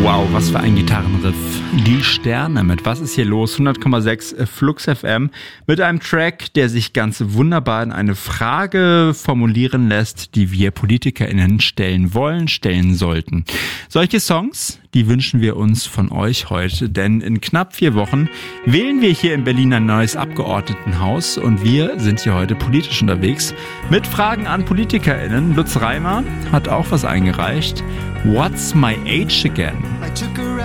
Wow, was für ein Gitarrenriff. Die Sterne mit Was ist hier los? 100,6 Flux FM mit einem Track, der sich ganz wunderbar in eine Frage formulieren lässt, die wir PolitikerInnen stellen wollen, stellen sollten. Solche Songs, die wünschen wir uns von euch heute, denn in knapp 4 Wochen wählen wir hier in Berlin ein neues Abgeordnetenhaus und wir sind hier heute politisch unterwegs mit Fragen an PolitikerInnen. Lutz Reimer hat auch was eingereicht. What's my age again?